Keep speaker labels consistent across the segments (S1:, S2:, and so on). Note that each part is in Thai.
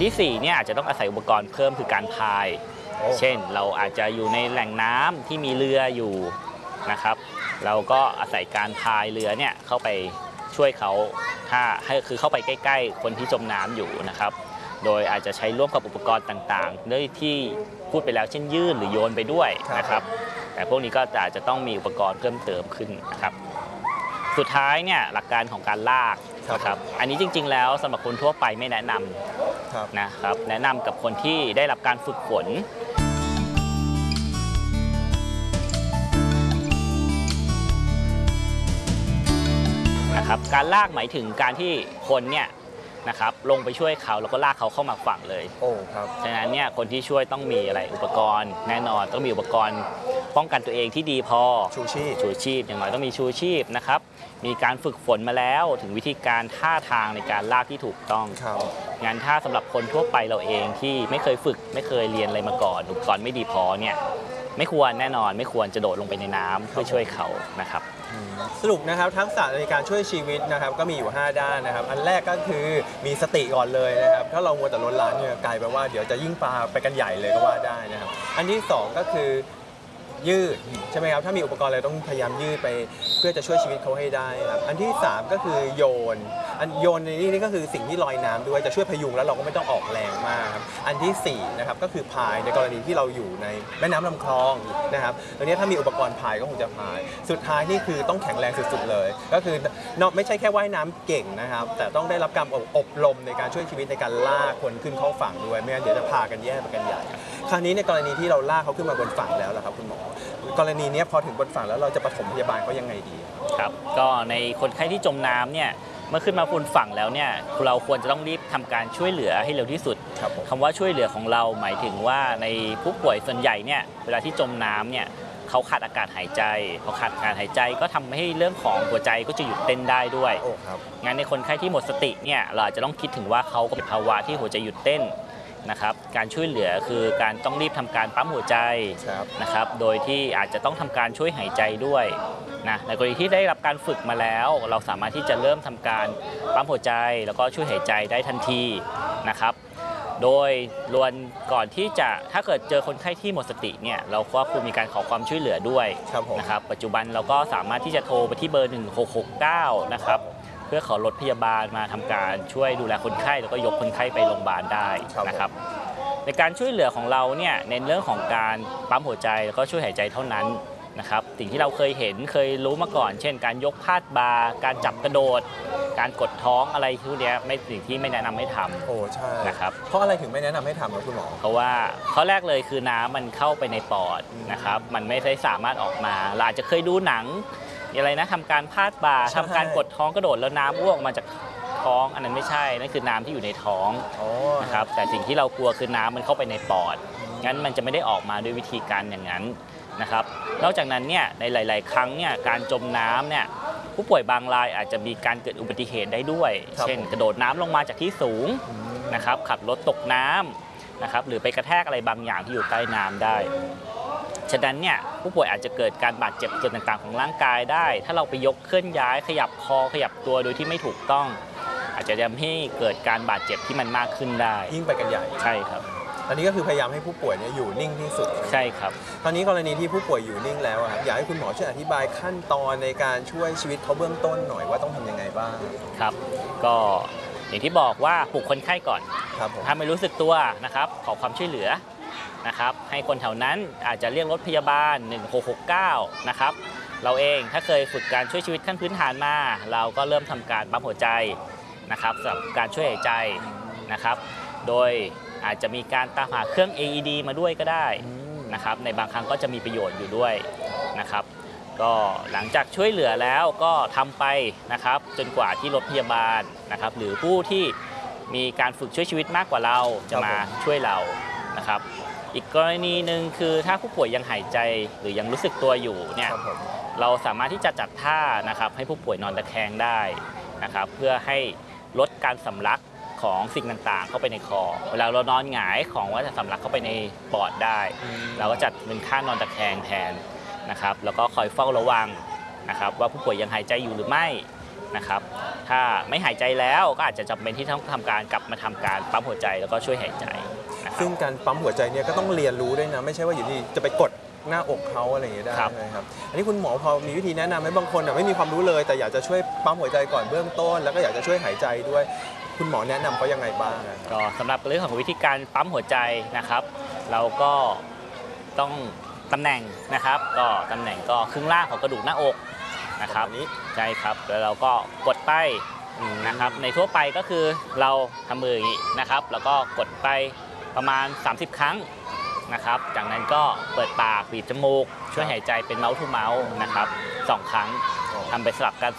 S1: ที่4เนี่ยอาจจะต้องอาศัยอุปกรณ์เพิ่มคือการพายเช่นเราอาจจะอยู่ในแหล่งน้ำที่มีเรืออยู่นะครับเราก็อาศัยการพายเรือเนี่ยเข้าไปช่วยเขาถ้าคือเข้าไปใกล้ๆคนที่จมน้ำอยู่นะครับโดยอาจจะใช้ร่วมกับอุปกรณ์ต่างๆด้วยที่พูดไปแล้วเช่นยื่นหรือโยนไปด้วยนะครับแต่พวกนี้ก็อาจจะต้องมีอุปกรณ์เพิ่มเติมขึ้นนะครับสุดท้ายเนี่ยหลักการของการลากนะครับอันนี้จริงๆแล้วสำหรับคนทั่วไปไม่แนะนำนะครับแนะนำกับคนที่ได้รับการฝึกฝนนะครับการลากหมายถึงการที่คนเนี่ยนะครับลงไปช่วยเขาแล้วก็ลากเขาเข้ามาฝั่งเลย
S2: ครับ
S1: ฉะนั้นเนี่ยคนที่ช่วยต้องมีอะไรอุปกรณ์แน่นอนต้องมีอุปกรณ์ป้องกันตัวเองที่ดีพอ
S2: ชู
S1: ชีพอย่างน้อยต้องมีชูชีพนะครับมีการฝึกฝนมาแล้วถึงวิธีการท่าทางในการลากที่ถูกต้องงั้นถ้าสำหรับคนทั่วไปเราเองที่ไม่เคยฝึกไม่เคยเรียนอะไรมาก่อนอุปกรณ์ไม่ดีพอเนี่ยไม่ควรแน่นอนไม่ควรจะโดดลงไปในน้ำเพื่อช่วยเขานะครับ
S2: สรุปนะครับทักษะในการช่วยชีวิตนะครับก็มีอยู่5ด้านนะครับอันแรกก็คือมีสติก่อนเลยนะครับถ้าเรามัวแต่ล้นลานเนี่ยกลายไปว่าเดี๋ยวจะยิ่งปาไปกันใหญ่เลยก็ว่าได้นะครับอันที่2ก็คือยืดใช่ไหมครับถ้ามีอุปกรณ์อะไรต้องพยายามยืดไปเพื่อจะช่วยชีวิตเขาให้ได้ครับอันที่3ก็คือโยนในนี่ก็คือสิ่งที่ลอยน้ำด้วยจะช่วยพยุงแล้วเราก็ไม่ต้องออกแรงมากครับอันที่4นะครับก็คือพายในกรณีที่เราอยู่ในแม่น้ำลำคลองนะครับตรงนี้ถ้ามีอุปกรณ์พายก็คงจะพายสุดท้ายนี่คือต้องแข็งแรงสุดๆเลยก็คือนอกไม่ใช่แค่ว่ายน้ำเก่งนะครับแต่ต้องได้รับการอบรมในการช่วยชีวิตในการลากคนขึ้นเข้าฝั่งด้วยไม่งั้นเดี๋ยวจะพากันแย่ไปกันใหญ่คราวนี้ในกรณีที่เราลากเขาขึ้นมาบนฝั่งแล้วล่ะครับคุณหมอกรณีนี้พอถึงบนฝั่งแล้วเราจะปฐมพยาบาลเขายังไงดี
S1: ครับก็ในคนไข้ที่จมน้ำเนี่ยเมื่อขึ้นมาบนฝั่งแล้วเนี่ยเราควรจะต้องรีบทำการช่วยเหลือให้เร็วที่สุดคำว่าช่วยเหลือของเราหมายถึงว่าในผู้ป่วยส่วนใหญ่เนี่ยเวลาที่จมน้ำเนี่ยเขาขาดอากาศหายใจพอขาดอากาศหายใจก็ทำให้เรื่องของหัวใจก็จะหยุดเต้นได้ด้วยงั้นในคนไข้ที่หมดสติเนี่ยเราอาจจะต้องคิดถึงว่าเขาก็เป็นภาวะที่หัวใจหยุดเต้นนะครับการช่วยเหลือคือการต้องรีบทำการปั๊มหัวใจนะครับโดยที่อาจจะต้องทำการช่วยหายใจด้วยนะในกรณีที่ได้รับการฝึกมาแล้วเราสามารถที่จะเริ่มทำการปั๊มหัวใจแล้วก็ช่วยหายใจได้ทันทีนะครับโดยล้วนก่อนที่จะถ้าเกิดเจอคนไข้ที่หมดสติเนี่ยเราก็ควรมีการขอความช่วยเหลือด้วยนะครับปัจจุบันเราก็สามารถที่จะโทรไปที่เบอร์1669นะครับเพื่อขอรถพยาบาลมาทำการช่วยดูแลคนไข้แล้วก็ยกคนไข้ไปโรงพยาบาลได้นะครับในการช่วยเหลือของเราเนี่ยในเรื่องของการปั๊มหัวใจแล้วก็ช่วยหายใจเท่านั้นนะครับสิ่งที่เราเคยรู้มาก่อนเช่นการยกพาดบ่าการจับกระโดดการกดท้องอะไรพวกนี้ไม่สิ่งที่ไม่แนะนำให้ทำ
S2: ใช่
S1: นะครับ
S2: เพราะอะไรถึงไม่แนะนำให้ทำครับคุณหมอ
S1: เพราะว่าข้อแรกเลยคือน้ำมันเข้าไปในปอดนะครับมันไม่ได้สามารถออกมาเราอาจจะเคยดูหนังอะไรนะทำการพาดบ่าทำการกดท้องกระโดดแล้วน้ำอ้วกมาจากท้องอันนั้นไม่ใช่นั่นคือน้ำที่อยู่ในท้องนะครับแต่สิ่งที่เรากลัวคือน้ำมันเข้าไปในปอดงั้นมันจะไม่ได้ออกมาด้วยวิธีการอย่างนั้นนะครับนอกจากนั้นเนี่ยในหลายๆครั้งเนี่ยการจมน้ำเนี่ยผู้ป่วยบางรายอาจจะมีการเกิดอุบัติเหตุได้ด้วยเช่นกระโดดน้ำลงมาจากที่สูงนะครับขับรถตกน้ำนะครับหรือไปกระแทกอะไรบางอย่างที่อยู่ใต้น้ำได้ฉะนั้นเนี่ยผู้ป่วยอาจจะเกิดการบาดเจ็บส่วนต่างๆของร่างกายได้ถ้าเราไปยกเคลื่อนย้ายขยับคอขยับตัวโดยที่ไม่ถูกต้องอาจจะทำให้เกิดการบาดเจ็บที่มันมากขึ้นได้
S2: ยิ่งไปกันใหญ่
S1: ใช่ครับ
S2: ตอนนี้ก็คือพยายามให้ผู้ป่วยเนี่ยอยู่นิ่งที่สุด
S1: ใช่ครับ
S2: ตอนนี้กรณีที่ผู้ป่วยอยู่นิ่งแล้วอยากให้คุณหมอช่วยอธิบายขั้นตอนในการช่วยชีวิตเขาเบื้องต้นหน่อยว่าต้องทำยังไงบ้าง
S1: ครับก็อย่างที่บอกว่าปลุกคนไข้ก่อนถ้าไม่รู้สึกตัวนะครับขอความช่วยเหลือนะครับให้คนแถวนั้นอาจจะเรียกรถพยาบาล1669นะครับเราเองถ้าเคยฝึกการช่วยชีวิตขั้นพื้นฐานมาเราก็เริ่มทำการปั๊มหัวใจนะครับสำหรับการช่วยหายใจนะครับโดยอาจจะมีการตามหาเครื่อง AED มาด้วยก็ได้นะครับในบางครั้งก็จะมีประโยชน์อยู่ด้วยนะครับก็หลังจากช่วยเหลือแล้วก็ทำไปนะครับจนกว่าที่รถพยาบาลนะครับหรือผู้ที่มีการฝึกช่วยชีวิตมากกว่าเราจะมาช่วยเรานะครับอีกกรณีหนึ่งคือถ้าผู้ป่วยยังหายใจหรือยังรู้สึกตัวอยู่เนี่ยเราสามารถที่จะจัดท่านะครับให้ผู้ป่วยนอนตะแคงได้นะครับเพื่อให้ลดการสำลักของสิ่งต่างๆเข้าไปในคอเวลาเรานอนหงายของว่าจะสำลักเข้าไปในปอดได้เราก็จัดเป็นท่านอนตะแคงแทนนะครับแล้วก็คอยเฝ้าระวังนะครับว่าผู้ป่วยยังหายใจอยู่หรือไม่นะครับถ้าไม่หายใจแล้วก็อาจจะจำเป็นที่ต้องทำการกลับมาทำการปั๊มหัวใจแล้วก็ช่วยหายใจนะครับ
S2: ซึ่งการปั๊มหัวใจเนี่ยก็ต้องเรียนรู้ด้วยนะไม่ใช่ว่าอยู่ดีจะไปกดหน้าอกเขาอะไรอย่างเงี้ยได้ใช่ไหมครับอันนี้คุณหมอพอมีวิธีแนะนำให้บางคนไม่มีความรู้เลยแต่อยากจะช่วยปั๊มหัวใจก่อนเบื้องต้นแล้วก็อยากจะช่วยหายใจด้วยคุณหมอแนะนำเขายังไงบ้างครับ
S1: ก็สำหรับเรื่องของวิธีการปั๊มหัวใจนะครับ เราก็ต้องตำแหน่งนะครับก็ตำแหน่งก็ครึ่งล่างของกระดูกหน้าอกนะครับใช่ครับแล้วเราก็กดไปนะครับในทั่วไปก็คือเราทำมืออย่างนี้นะครับแล้วก็กดไปประมาณ30 ครั้งนะครับจากนั้นก็เปิดปากบีบจมูกช่วยหายใจเป็นเมาส์ทูเมาส์นะครับ2 ครั้งทำไปสลับกัน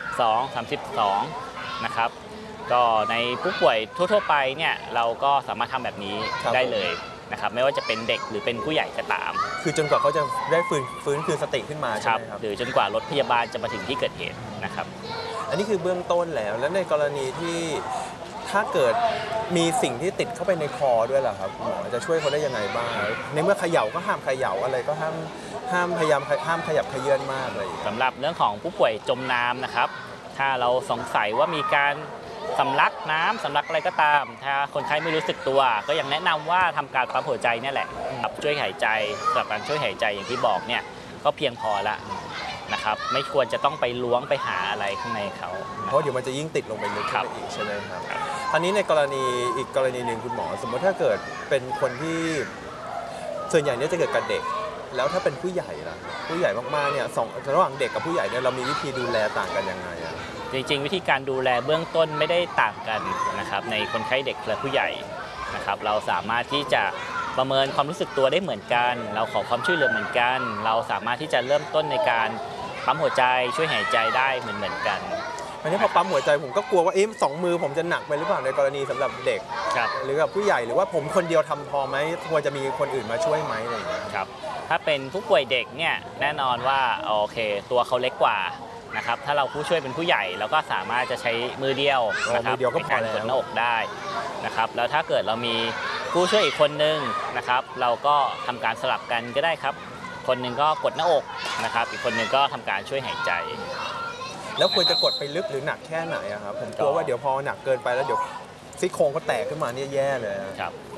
S1: 32นะครับก็ในผู้ป่วยทั่วๆไปเนี่ยเราก็สามารถทำแบบนี้ได้เลยนะครับไม่ว่าจะเป็นเด็กหรือเป็นผู้ใหญ่ก็ตาม
S2: คือจนกว่าเขาจะได้ฟื้นคืนสติขึ้นมาใช่ไหมครับ
S1: หรือจนกว่ารถพยาบาลจะมาถึงที่เกิดเหตุนะครับ
S2: อันนี้คือเบื้องต้นแล้วในกรณีที่ถ้าเกิดมีสิ่งที่ติดเข้าไปในคอด้วยล่ะครับหมอจะช่วยเขาได้ยังไงบ้างในเมื่อเขย่าก็ห้ามเขย่าอะไรก็ห้ามพยายามห้ามขยับเขยื้อนมากเลย
S1: สำหรับเรื่องของผู้ป่วยจมน้ำนะครับถ้าเราสงสัยว่ามีการสำลักน้ำสำลักอะไรก็ตามถ้าคนไข้ไม่รู้สึกตัวก็ยังแนะนำว่าทำการปั๊มหัวใจนี่แหละช่วยหายใจสำหรับการช่วยหายใจอย่างที่บอกเนี่ยก็เพียงพอละนะครับไม่ควรจะต้องไปล้วงไปหาอะไรข้างในเขา
S2: เพราะเดี๋ยวมันจะยิ่งติดลงไปลึกขึ้นไปอีกใช่ไหมครับอันนี้ในกรณีอีกกรณีหนึ่งคุณหมอสมมติถ้าเกิดเป็นคนที่ส่วนใหญ่เนี่ยจะเกิดกับเด็กแล้วถ้าเป็นผู้ใหญ่ล่ะผู้ใหญ่มากๆเนี่ยระหว่างเด็กกับผู้ใหญ่เนี่ยเรามีวิธีดูแลต่างกันยังไง
S1: จริงๆวิธีการดูแลเบื้องต้นไม่ได้ต่างกันนะครับในคนไข้เด็กและผู้ใหญ่นะครับเราสามารถที่จะประเมินความรู้สึกตัวได้เหมือนกันเราขอความช่วยเหลือเหมือนกันเราสามารถที่จะเริ่มต้นในการปั๊มหัวใจช่วยหายใจได้เหมือนกัน
S2: อันนี้พอปั๊มหัวใจผมก็กลัวว่า2 มือผมจะหนักไปหรือเปล่าในกรณีสำหรับเด็กหรือกับผู้ใหญ่หรือว่าผมคนเดียวทำพอไหมควรจะมีคนอื่นมาช่วยไหมอะไรอย่างเงี้ย
S1: ครับถ้าเป็นผู้ป่วยเด็กเนี่ยแน่นอนว่าโอเคตัวเขาเล็กกว่านะครับถ้าเราผู้ช่วยเป็นผู้ใหญ่เราก็สามารถจะใช้มือเดียวนะครับในการกดหน้าอกได้นะครับแล้วถ้าเกิดเรามีผู้ช่วยอีกคนนึงนะครับเราก็ทำการสลับกันก็ได้ครับคนหนึ่งก็กดหน้าอกนะครับอีกคนหนึ่งก็ทำการช่วยหายใจ
S2: แล้วควรจะกดไปลึกหรือหนักแค่ไหนครับผมกลัวว่าเดี๋ยวพอหนักเกินไปแล้วเดี๋ยวซี่โครงเขาแตกขึ้นมาเนี่ยแย่เลย
S1: ครับ